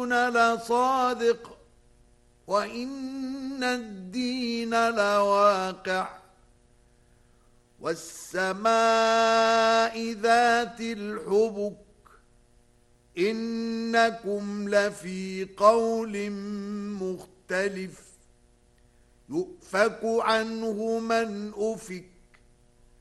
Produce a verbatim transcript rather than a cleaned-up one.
لتوعدون لصادق وإن الدين لواقع والسماء ذات الحبك إنكم لفي قول مختلف يؤفك عنه من أفك